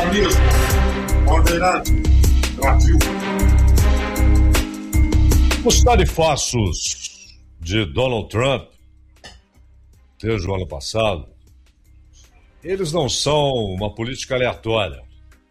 Jornalismo, Bandeirante, Brasil. Os tarifácios de Donald Trump, desde o ano passado, eles não são uma política aleatória.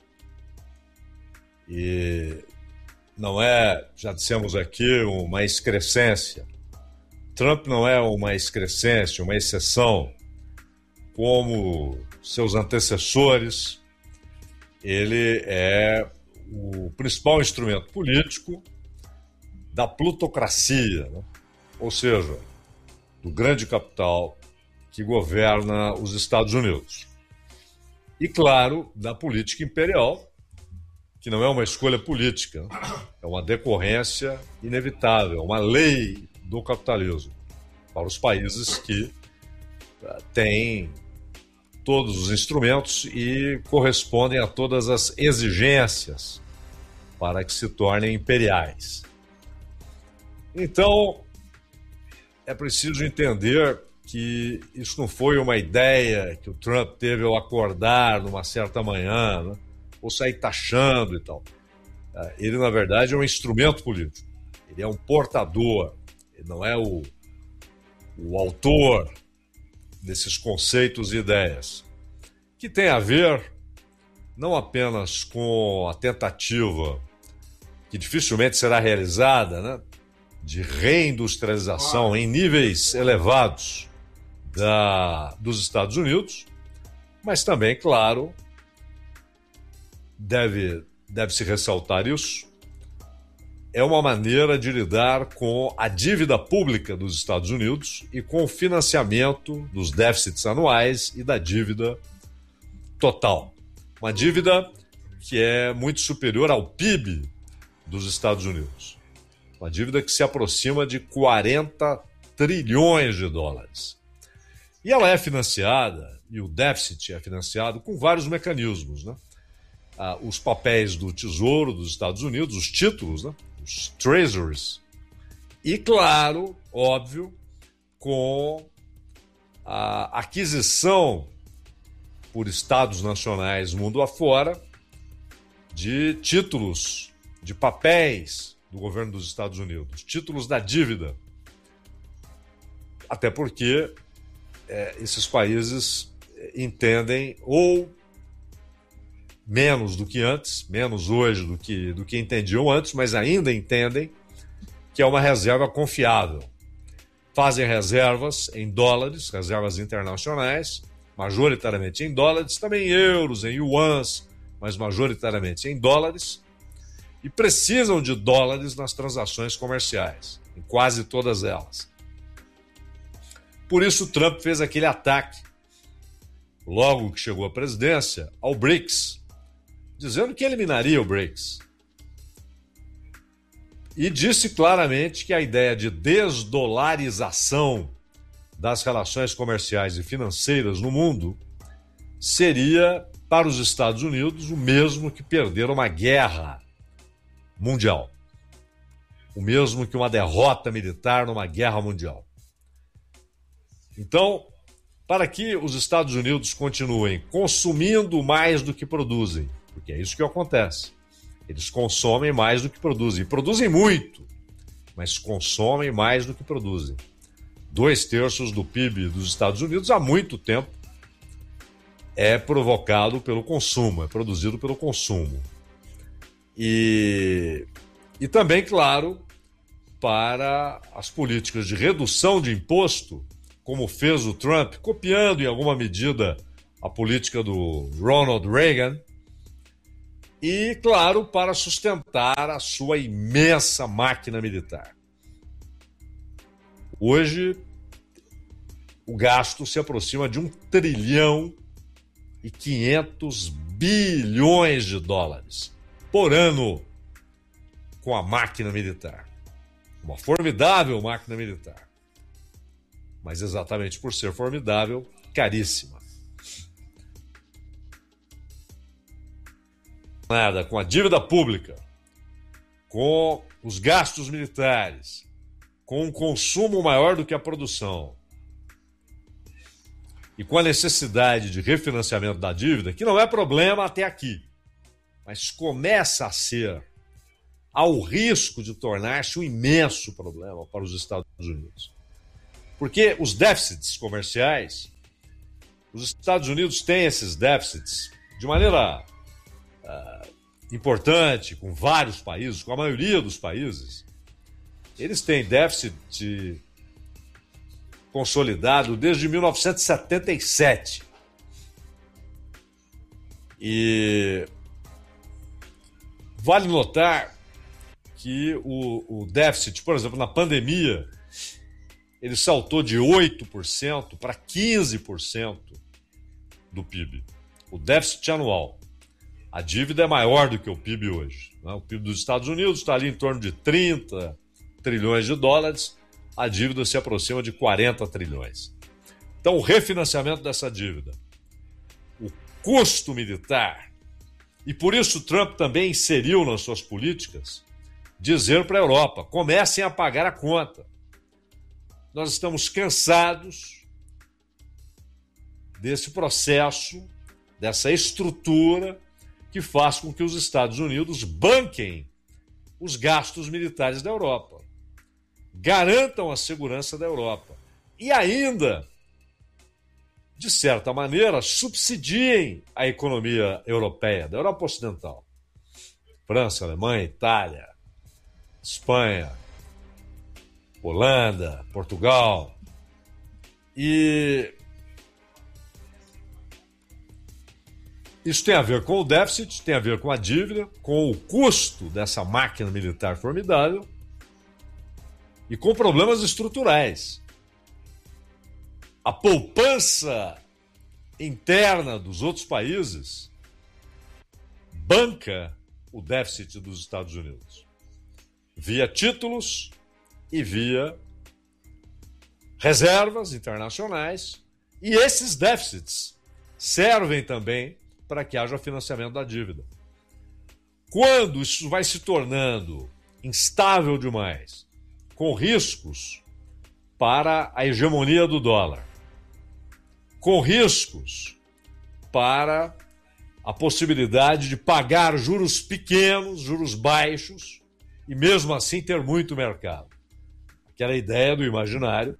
E não é, já dissemos aqui, uma excrescência. Trump não é uma excrescência, uma exceção, como seus antecessores. Ele é o principal instrumento político da plutocracia, né? Ou seja, do grande capital que governa os Estados Unidos. E, claro, da política imperial, que não é uma escolha política, é uma decorrência inevitável, uma lei do capitalismo para os países que têm todos os instrumentos e correspondem a todas as exigências para que se tornem imperiais. Então, é preciso entender que isso não foi uma ideia que o Trump teve ao acordar numa certa manhã, né? Ou sair taxando e tal. Ele, na verdade, é um instrumento político. Ele é um portador. Ele não é o autor desses conceitos e ideias, que tem a ver não apenas com a tentativa, que dificilmente será realizada, né, de reindustrialização em níveis elevados dos Estados Unidos, mas também, claro, deve-se ressaltar isso, é uma maneira de lidar com a dívida pública dos Estados Unidos e com o financiamento dos déficits anuais e da dívida total. Uma dívida que é muito superior ao PIB dos Estados Unidos. Uma dívida que se aproxima de 40 trilhões de dólares. E ela é financiada, e o déficit é financiado com vários mecanismos, né? Os papéis do Tesouro dos Estados Unidos, os títulos, né? Os treasuries. E, claro, óbvio, com a aquisição por estados nacionais mundo afora de títulos, de papéis do governo dos Estados Unidos, títulos da dívida. Até porque esses países entendem, ou menos do que antes, menos hoje do que entendiam antes, mas ainda entendem que é uma reserva confiável. Fazem reservas em dólares, reservas internacionais, majoritariamente em dólares, também em euros, em yuans, mas majoritariamente em dólares, e precisam de dólares nas transações comerciais, em quase todas elas. Por isso Trump fez aquele ataque, logo que chegou à presidência, ao BRICS, dizendo que eliminaria o BRICS. E disse claramente que a ideia de desdolarização das relações comerciais e financeiras no mundo seria, para os Estados Unidos, o mesmo que perder uma guerra mundial. O mesmo que uma derrota militar numa guerra mundial. Então, para que os Estados Unidos continuem consumindo mais do que produzem, porque é isso que acontece. Eles consomem mais do que produzem. Produzem muito, mas consomem mais do que produzem. 2/3 do PIB dos Estados Unidos há muito tempo é provocado pelo consumo, é produzido pelo consumo. E também, claro, para as políticas de redução de imposto, como fez o Trump, copiando em alguma medida a política do Ronald Reagan, e, claro, para sustentar a sua imensa máquina militar. Hoje, o gasto se aproxima de 1,5 trilhão de dólares por ano com a máquina militar. Uma formidável máquina militar. Mas exatamente por ser formidável, caríssima. Nada, com a dívida pública, com os gastos militares, com um consumo maior do que a produção. e com a necessidade de refinanciamento da dívida, que não é problema até aqui, mas começa a ser ao risco de tornar-se um imenso problema para os Estados Unidos. Porque os déficits comerciais, os Estados Unidos têm esses déficits de maneira importante, com vários países, com a maioria dos países. Eles têm déficit consolidado desde 1977. E vale notar que o déficit, por exemplo, na pandemia, ele saltou de 8% para 15% do PIB. O déficit anual. A dívida é maior do que o PIB hoje. Né? O PIB dos Estados Unidos está ali em torno de 30 trilhões de dólares. A dívida se aproxima de 40 trilhões. Então, o refinanciamento dessa dívida, o custo militar, e por isso Trump também inseriu nas suas políticas dizer para a Europa, comecem a pagar a conta. Nós estamos cansados desse processo, dessa estrutura que faz com que os Estados Unidos banquem os gastos militares da Europa, garantam a segurança da Europa e ainda, de certa maneira, subsidiem a economia europeia, da Europa Ocidental. França, Alemanha, Itália, Espanha, Holanda, Portugal. E isso tem a ver com o déficit, tem a ver com a dívida, com o custo dessa máquina militar formidável e com problemas estruturais. A poupança interna dos outros países banca o déficit dos Estados Unidos, via títulos e via reservas internacionais, e esses déficits servem também para que haja financiamento da dívida. Quando isso vai se tornando instável demais, com riscos para a hegemonia do dólar, com riscos para a possibilidade de pagar juros pequenos, juros baixos, e mesmo assim ter muito mercado. Aquela ideia do imaginário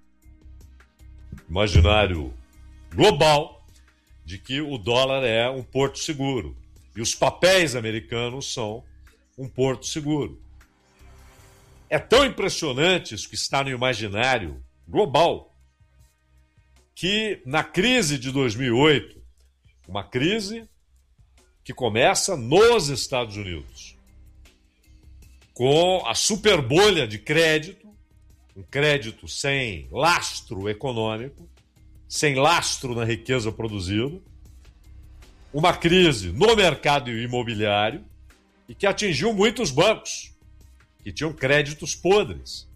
global, de que o dólar é um porto seguro e os papéis americanos são um porto seguro. É tão impressionante isso que está no imaginário global que na crise de 2008, uma crise que começa nos Estados Unidos, com a superbolha de crédito, um crédito sem lastro econômico, sem lastro na riqueza produzida, uma crise no mercado imobiliário e que atingiu muitos bancos que tinham créditos podres.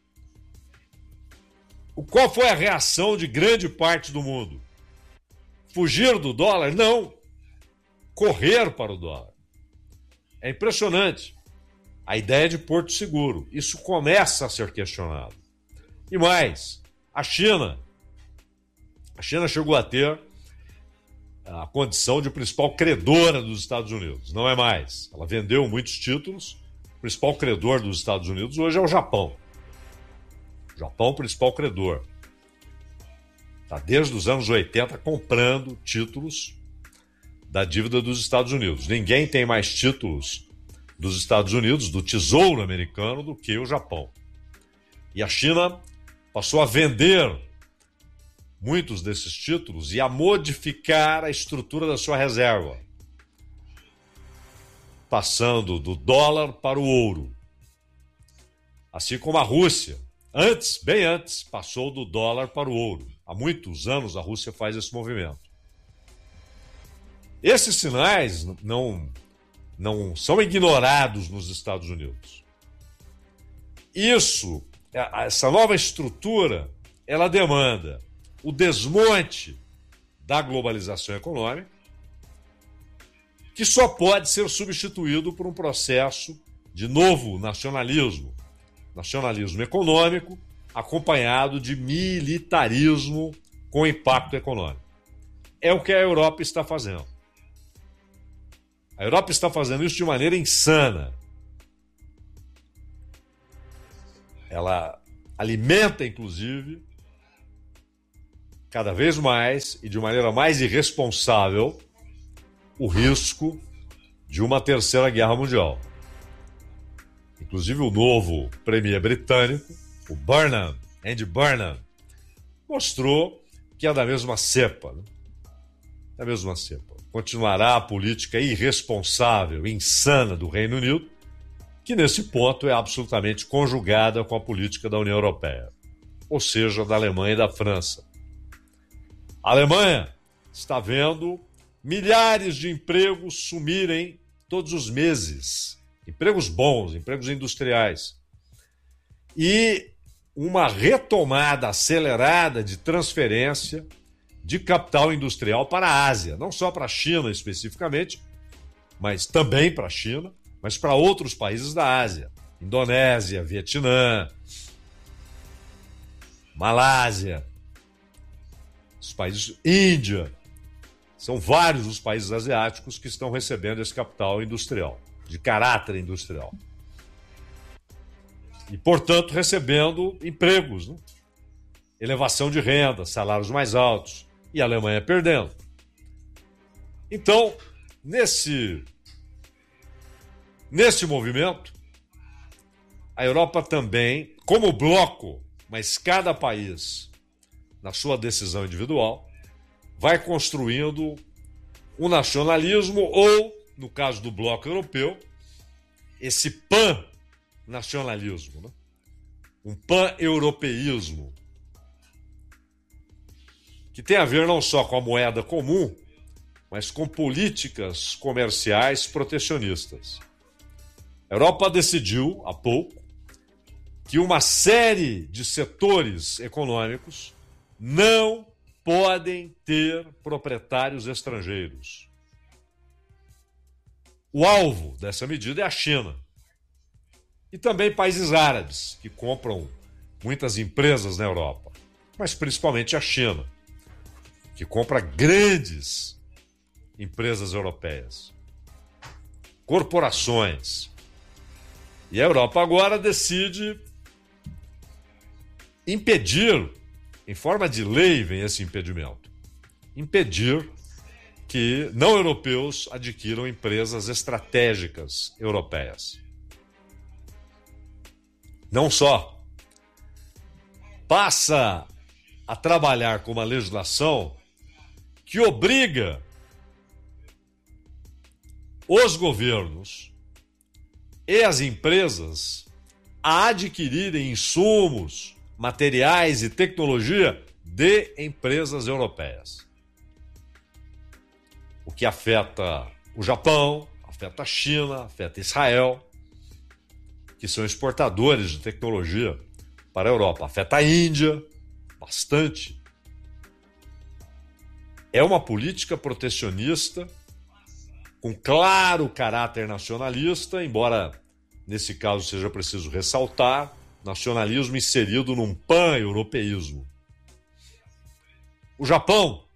Qual foi a reação de grande parte do mundo? Fugir do dólar? Não. Correr para o dólar. É impressionante. A ideia de porto seguro. Isso começa a ser questionado. E mais, a China chegou a ter a condição de principal credora dos Estados Unidos. Não é mais. Ela vendeu muitos títulos. O principal credor dos Estados Unidos hoje é o Japão. O Japão é o principal credor. Está desde os anos 80 comprando títulos da dívida dos Estados Unidos. Ninguém tem mais títulos dos Estados Unidos, do Tesouro Americano, do que o Japão. E a China passou a vender muitos desses títulos e a modificar a estrutura da sua reserva, passando do dólar para o ouro. Assim como a Rússia, bem antes, passou do dólar para o ouro. Há muitos anos a Rússia faz esse movimento. Esses sinais não são ignorados nos Estados Unidos. Essa nova estrutura, ela demanda o desmonte da globalização econômica, que só pode ser substituído por um processo de novo nacionalismo econômico, acompanhado de militarismo com impacto econômico. é o que a Europa está fazendo. A Europa está fazendo isso de maneira insana. Ela alimenta, inclusive, cada vez mais e de maneira mais irresponsável, o risco de uma terceira guerra mundial. Inclusive o novo premier britânico, o Burnham, Andy Burnham, mostrou que é da mesma cepa, né? Da mesma cepa. Continuará a política irresponsável, insana do Reino Unido, que nesse ponto é absolutamente conjugada com a política da União Europeia, ou seja, da Alemanha e da França. A Alemanha está vendo milhares de empregos sumirem todos os meses. Empregos bons, empregos industriais. E uma retomada acelerada de transferência de capital industrial para a Ásia. Não só para a China especificamente, mas também para a China, mas para outros países da Ásia. Indonésia, Vietnã, Malásia, os países Índia. São vários os países asiáticos que estão recebendo esse capital industrial, de caráter industrial. E, portanto, recebendo empregos, né? Elevação de renda, salários mais altos, e a Alemanha perdendo. Então, nesse movimento, a Europa também, como bloco, mas cada país, na sua decisão individual, vai construindo um nacionalismo ou, no caso do bloco europeu, esse pan-nacionalismo, né? Um pan-europeísmo, que tem a ver não só com a moeda comum, mas com políticas comerciais protecionistas. A Europa decidiu, há pouco, que uma série de setores econômicos não podem ter proprietários estrangeiros. O alvo dessa medida é a China. E também países árabes, que compram muitas empresas na Europa, mas principalmente a China, que compra grandes empresas europeias, corporações. E a Europa agora decide impedir, em forma de lei vem esse impedimento, impedir que não europeus adquiram empresas estratégicas europeias. Não só passa a trabalhar com uma legislação que obriga os governos e as empresas a adquirirem insumos, materiais e tecnologia de empresas europeias. O que afeta o Japão, afeta a China, afeta Israel, que são exportadores de tecnologia para a Europa. Afeta a Índia, bastante. É uma política protecionista com claro caráter nacionalista, embora nesse caso seja preciso ressaltar, nacionalismo inserido num pan-europeísmo. O Japão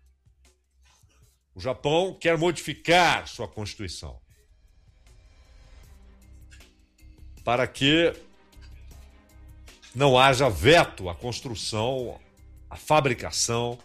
quer modificar sua Constituição para que não haja veto à construção, à fabricação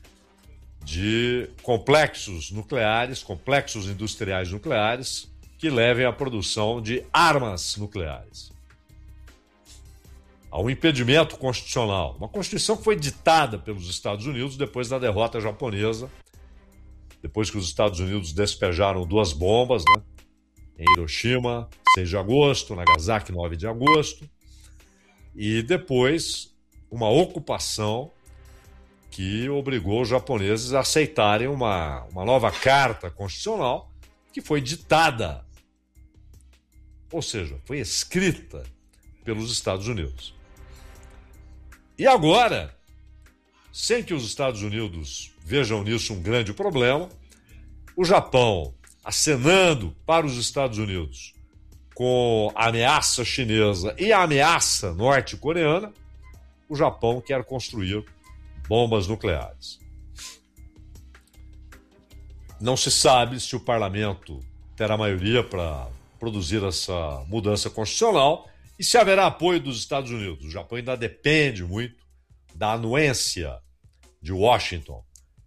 de complexos nucleares, complexos industriais nucleares, que levem à produção de armas nucleares. Há um impedimento constitucional, uma Constituição que foi ditada pelos Estados Unidos depois da derrota japonesa, depois que os Estados Unidos despejaram 2 bombas, né? Em Hiroshima, 6 de agosto, Nagasaki, 9 de agosto, e depois uma ocupação que obrigou os japoneses a aceitarem uma nova carta constitucional que foi ditada, ou seja, foi escrita pelos Estados Unidos. E agora, sem que os Estados Unidos vejam nisso um grande problema, o Japão acenando para os Estados Unidos com a ameaça chinesa e a ameaça norte-coreana, o Japão quer construir bombas nucleares. Não se sabe se o parlamento terá maioria para produzir essa mudança constitucional e se haverá apoio dos Estados Unidos. O Japão ainda depende muito da anuência de Washington